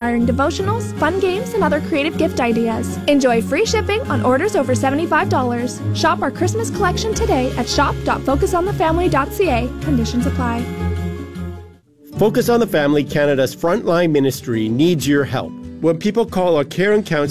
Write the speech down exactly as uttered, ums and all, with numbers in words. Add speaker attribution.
Speaker 1: inspiring devotionals, fun games, and other creative gift ideas. Enjoy free shipping on orders over seventy-five dollars. Shop our Christmas collection today at shop dot focus on the family dot c a. Conditions apply.
Speaker 2: Focus on the Family Canada's frontline ministry needs your help. When people call our care and counsel